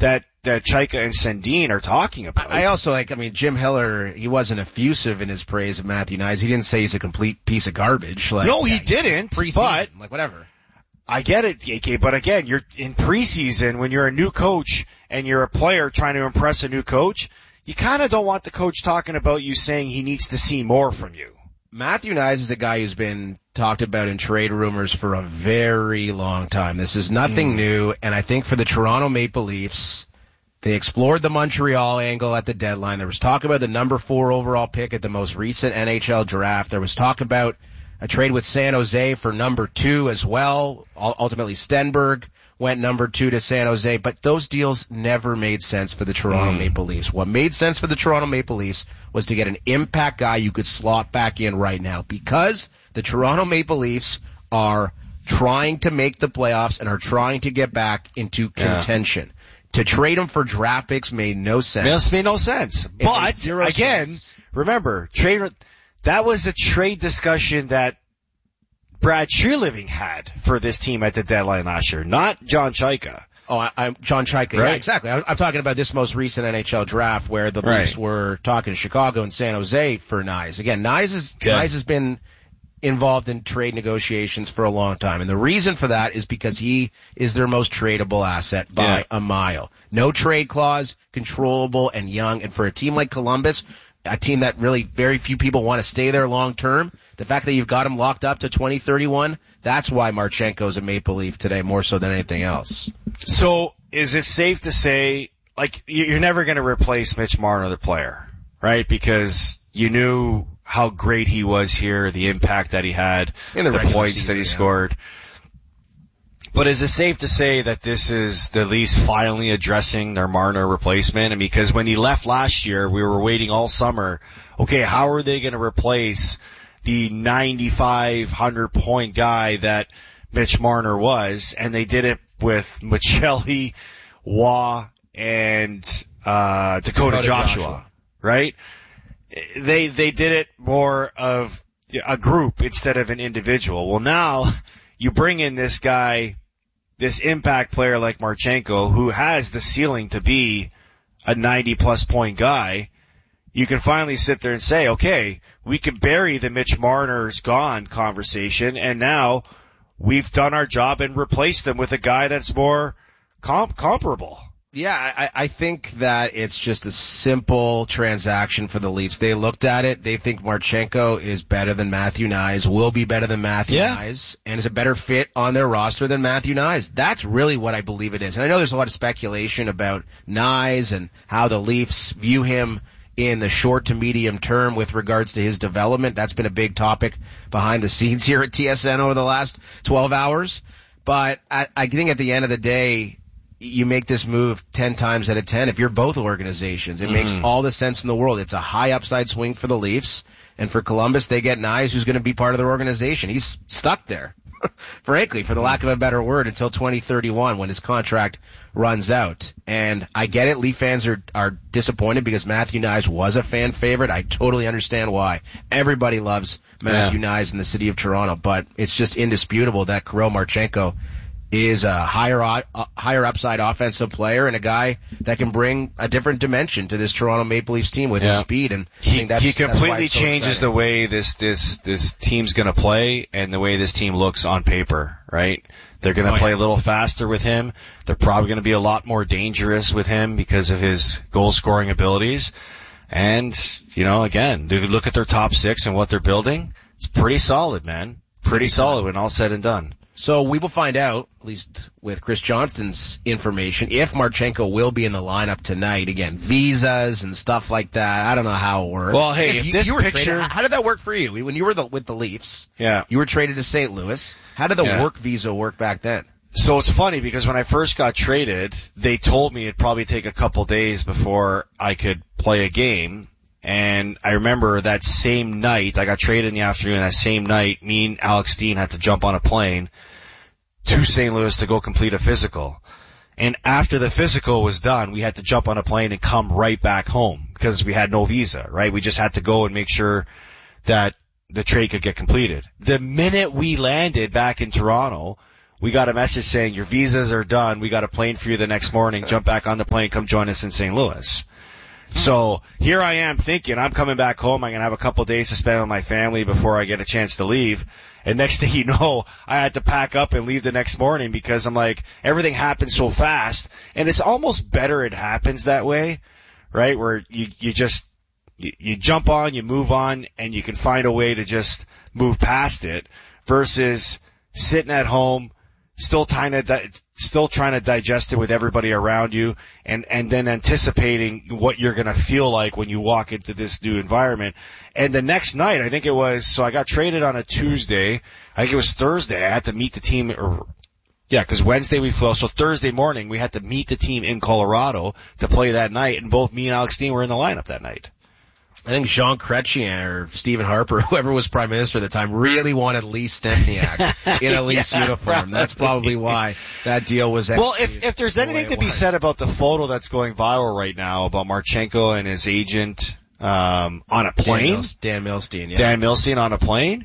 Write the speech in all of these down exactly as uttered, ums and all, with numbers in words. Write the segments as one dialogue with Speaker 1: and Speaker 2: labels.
Speaker 1: that that Chaika and Sandin are talking about.
Speaker 2: I also like, I mean, Jim Hiller, he wasn't effusive in his praise of Matthew Knies. He didn't say he's a complete piece of garbage. Like,
Speaker 1: no, he
Speaker 2: yeah,
Speaker 1: didn't, but
Speaker 2: like whatever.
Speaker 1: I get it, A K, but again, you're in preseason when you're a new coach and you're a player trying to impress a new coach, you kind of don't want the coach talking about you saying he needs to see more from you.
Speaker 2: Matthew Knies is a guy who's been talked about in trade rumors for a very long time. This is nothing mm. new, and I think for the Toronto Maple Leafs, they explored the Montreal angle at the deadline. There was talk about the number four overall pick at the most recent N H L draft. There was talk about a trade with San Jose for number two as well. Ultimately, Stenberg went number two to San Jose, but those deals never made sense for the Toronto mm. Maple Leafs. What made sense for the Toronto Maple Leafs was to get an impact guy you could slot back in right now, because the Toronto Maple Leafs are trying to make the playoffs and are trying to get back into contention. Yeah. To trade him for draft picks made no sense.
Speaker 1: It made no sense. It but, again, sense. remember, trade, that was a trade discussion that Brad Treliving had for this team at the deadline last year, not John Chaika.
Speaker 2: Oh, I, I'm John Chaika. Right? Yeah, exactly. I, I'm talking about this most recent N H L draft where the right. Leafs were talking to Chicago and San Jose for Knies. Again, Knies, is, Knies has been involved in trade negotiations for a long time. And the reason for that is because he is their most tradable asset by yeah. a mile. No trade clause, controllable and young. And for a team like Columbus, a team that really very few people want to stay there long term, the fact that you've got him locked up to twenty thirty-one, that's why Marchenko's a Maple Leaf today more so than anything else.
Speaker 1: So is it safe to say, like, you're never going to replace Mitch Marner, the player, right? Because you knew how great he was here, the impact that he had,
Speaker 2: in the,
Speaker 1: the points
Speaker 2: season,
Speaker 1: that he
Speaker 2: yeah.
Speaker 1: scored. But is it safe to say that this is the Leafs finally addressing their Marner replacement? And because when he left last year, we were waiting all summer. Okay, how are they going to replace the ninety-five hundred point guy that Mitch Marner was? And they did it with Machelli, Waugh, and uh Dakota, Dakota Joshua, Joshua, right? They they did it more of a group instead of an individual. Well, now you bring in this guy, this impact player like Marchenko, who has the ceiling to be a ninety-plus point guy. You can finally sit there and say, okay, we can bury the Mitch Marner's gone conversation, and now we've done our job and replaced them with a guy that's more comp- comparable.
Speaker 2: Yeah, I, I think that it's just a simple transaction for the Leafs. They looked at it. They think Marchenko is better than Matthew Knies, will be better than Matthew yeah. Knies, and is a better fit on their roster than Matthew Knies. That's really what I believe it is. And I know there's a lot of speculation about Knies and how the Leafs view him in the short to medium term with regards to his development. That's been a big topic behind the scenes here at T S N over the last twelve hours. But I, I think at the end of the day, you make this move ten times out of ten. If you're both organizations, it mm. makes all the sense in the world. It's a high upside swing for the Leafs, and for Columbus, they get Knies, who's going to be part of their organization. He's stuck there, frankly, for the lack of a better word, until twenty thirty-one when his contract runs out. And I get it. Leaf fans are, are disappointed because Matthew Knies was a fan favorite. I totally understand why. Everybody loves Matthew yeah. Knies in the city of Toronto, but it's just indisputable that Kirill Marchenko is a higher uh, higher upside offensive player and a guy that can bring a different dimension to this Toronto Maple Leafs team with yeah. his speed. And I
Speaker 1: he,
Speaker 2: think that's,
Speaker 1: he completely
Speaker 2: that's so
Speaker 1: changes
Speaker 2: exciting.
Speaker 1: the way this this this team's going to play and the way this team looks on paper, right? They're going to oh, play yeah. a little faster with him. They're probably going to be a lot more dangerous with him because of his goal-scoring abilities. And, you know, again, they look at their top six and what they're building. It's pretty solid, man. Pretty solid when all said and done.
Speaker 2: So we will find out, at least with Chris Johnston's information, if Marchenko will be in the lineup tonight. Again, visas and stuff like that. I don't know how it works.
Speaker 1: Well, hey, if, if
Speaker 2: you,
Speaker 1: this
Speaker 2: you were
Speaker 1: picture...
Speaker 2: Traded, how did that work for you? When you were the, with the Leafs,
Speaker 1: yeah.
Speaker 2: you were traded to Saint Louis. How did the
Speaker 1: yeah.
Speaker 2: work visa work back then?
Speaker 1: So it's funny because when I first got traded, they told me it'd probably take a couple days before I could play a game. And I remember that same night, I got traded in the afternoon, that same night, me and Alex Dean had to jump on a plane to Saint Louis to go complete a physical. And after the physical was done, we had to jump on a plane and come right back home because we had no visa, right? We just had to go and make sure that the trade could get completed. The minute we landed back in Toronto, we got a message saying your visas are done. We got a plane for you the next morning. Jump back on the plane. Come join us in Saint Louis. So here I am thinking I'm coming back home. I'm going to have a couple of days to spend with my family before I get a chance to leave. And next thing you know, I had to pack up and leave the next morning because I'm like, everything happened so fast. And it's almost better it happens that way, right? Where you, you just, you, you jump on, you move on, and you can find a way to just move past it versus sitting at home, still trying to, di- still trying to digest it with everybody around you and, and then anticipating what you're going to feel like when you walk into this new environment. And the next night, I think it was, so I got traded on a Tuesday. I think it was Thursday. I had to meet the team, or, yeah, cause Wednesday we flew. So Thursday morning we had to meet the team in Colorado to play that night. And both me and Alex Dean were in the lineup that night.
Speaker 2: I think Jean Chrétien or Stephen Harper, whoever was prime minister at the time, really wanted Lee Stempniak in a Leafs yeah, uniform. Right. That's probably why that deal was
Speaker 1: executed. Well, if, if there's anything to be was. said about the photo that's going viral right now about Marchenko and his agent, um, on a plane.
Speaker 2: Dan, Mil- Dan Milstein, yeah.
Speaker 1: Dan Milstein on a plane.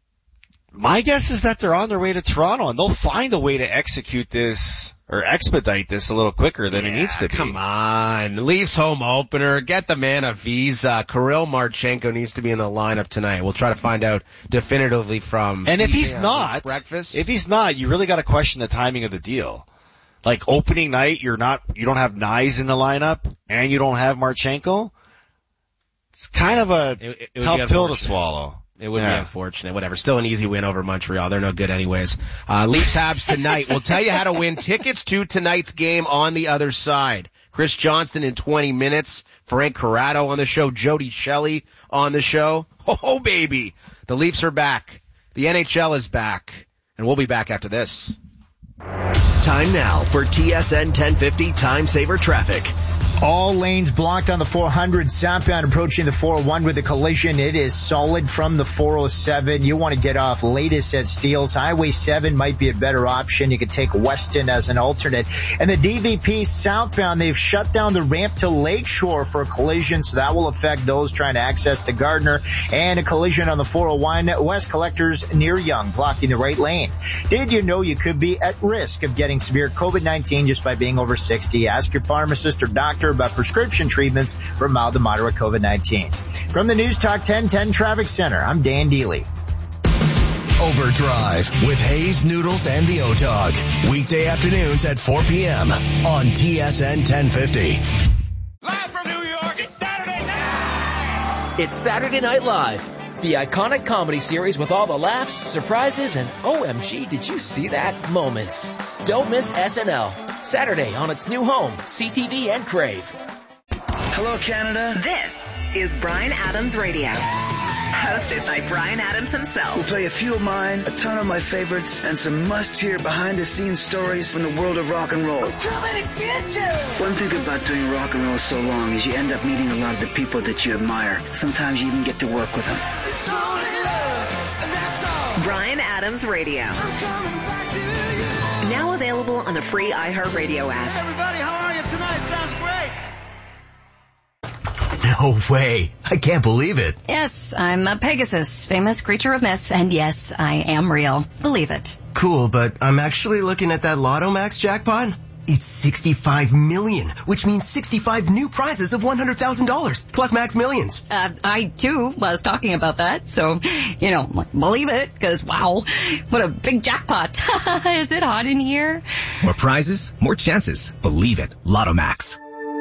Speaker 1: My guess is that they're on their way to Toronto and they'll find a way to execute this or expedite this a little quicker than
Speaker 2: yeah,
Speaker 1: it needs to be.
Speaker 2: Come on. Leafs home opener. Get the man a visa. Kirill Marchenko needs to be in the lineup tonight. We'll try to find out definitively from...
Speaker 1: And if he's not,
Speaker 2: breakfast.
Speaker 1: if he's not, you really got to question the timing of the deal. Like opening night, you're not, you don't have Nyes in the lineup and you don't have Marchenko. It's kind of a it, it tough pill to swallow.
Speaker 2: It would yeah. be unfortunate. Whatever. Still an easy win over Montreal. They're no good anyways. Uh, Leafs Habs tonight. We'll tell you how to win tickets to tonight's game on the other side. Chris Johnston in twenty minutes. Frank Corrado on the show. Jody Shelley on the show. Oh, baby. The Leafs are back. The N H L is back. And we'll be back after this.
Speaker 3: Time now for T S N ten fifty Time Saver Traffic.
Speaker 4: All lanes blocked on the four hundred southbound approaching the four oh one with a collision. It is solid from the four oh seven. You want to get off latest at Steeles. Highway seven might be a better option. You could take Weston as an alternate. And the D V P southbound, they've shut down the ramp to Lakeshore for a collision, so that will affect those trying to access the Gardner. And a collision on the four oh one West Collectors near Yonge, blocking the right lane. Did you know you could be at risk of getting severe covid nineteen just by being over sixty? Ask your pharmacist or doctor about prescription treatments for mild to moderate covid nineteen. From the News Talk ten ten Traffic Center, I'm Dan Deely.
Speaker 3: Overdrive with Hayes, Noodles, and the O-Dog. Weekday afternoons at four p.m. on T S N ten fifty.
Speaker 5: Live from New York, it's Saturday night!
Speaker 6: It's Saturday Night Live, the iconic comedy series with all the laughs, surprises, and O M G, did you see that moments. Don't miss S N L. Saturday on its new home, C T V and Crave.
Speaker 7: Hello, Canada.
Speaker 8: This is Bryan Adams Radio. Hosted by Bryan Adams himself.
Speaker 7: We'll play a few of mine, a ton of my favorites, and some must-hear behind-the-scenes stories from the world of rock and roll.
Speaker 8: I'm coming to get you!
Speaker 7: One thing about doing rock and roll so long is you end up meeting a lot of the people that you admire. Sometimes you even get to work with them.
Speaker 8: It's only love, and that's all. Bryan Adams Radio. I'm coming back to you. Now available on the free iHeartRadio app.
Speaker 5: Hey everybody, how are you tonight? Sounds great.
Speaker 3: No way. I can't believe it.
Speaker 9: Yes, I'm a Pegasus, famous creature of myth, and yes, I am real. Believe it.
Speaker 3: Cool, but I'm actually looking at that Lotto Max jackpot. It's sixty-five million, which means sixty-five new prizes of one hundred thousand dollars, plus Max Millions.
Speaker 9: Uh, I, too, was talking about that, so, you know, believe it, because, wow, what a big jackpot. Is it hot in here?
Speaker 10: More prizes, more chances. Believe it. Lotto Max.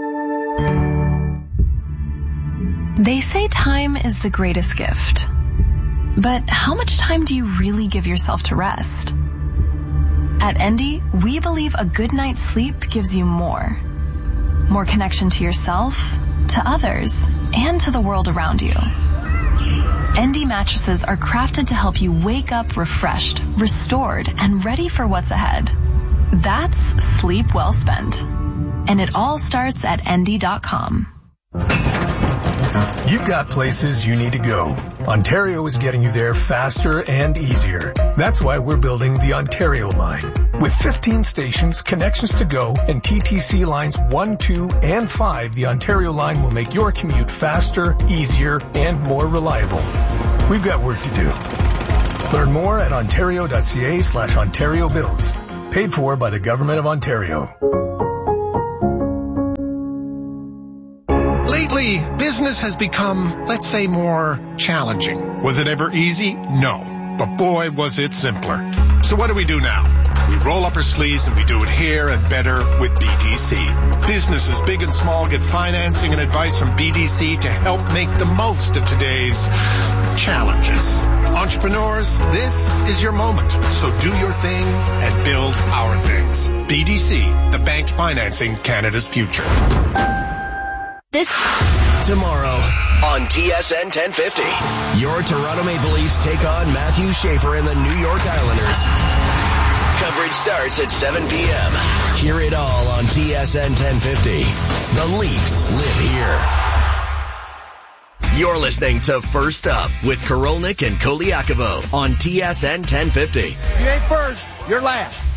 Speaker 11: They say time is the greatest gift. But how much time do you really give yourself to rest? At Endy, we believe a good night's sleep gives you more. More connection to yourself, to others, and to the world around you. Endy mattresses are crafted to help you wake up refreshed, restored, and ready for what's ahead. That's sleep well spent. And it all starts at endy dot com.
Speaker 12: You've got places you need to go. Ontario is getting you there faster and easier. That's why we're building the Ontario line. With fifteen stations, connections to go, and T T C lines one, two, and five, the Ontario line will make your commute faster, easier, and more reliable. We've got work to do. Learn more at ontario.ca slash Ontario Builds. Paid for by the Government of Ontario.
Speaker 13: Lately, business has become, let's say, more challenging. Was it ever easy? No. But boy, was it simpler. So what do we do now? We roll up our sleeves and we do it here and better with B D C. Businesses big and small get financing and advice from B D C to help make the most of today's challenges. Entrepreneurs, this is your moment. So do your thing and build our things. B D C, the bank financing Canada's future.
Speaker 14: This tomorrow on T S N ten fifty. Your Toronto Maple Leafs take on Matthew Schaefer and the New York Islanders. Coverage starts at seven p.m. Hear it all on T S N ten fifty. The Leafs live here. You're listening to First Up with Korolnik and Koliakovo on T S N ten fifty.
Speaker 15: You ain't first, you're last.